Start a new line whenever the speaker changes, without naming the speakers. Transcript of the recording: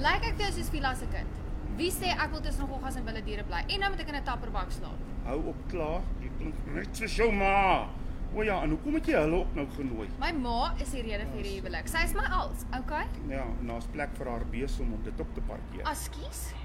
Lyk ek vir jou soos Vila se kind? Wie sê ek wil tussen goggas en wilde diere bly? En nou moet ek in 'n tapperbak slaap.
Hou op klaar, jy klink net soos jou ma. O ja, en hoekom het jy hulle ook nou genooi?
My ma is die rede vir die huwelik. Sy is my als, okay?
Ja, en daar's plek vir haar besom om dit op te parkeer.
Askies?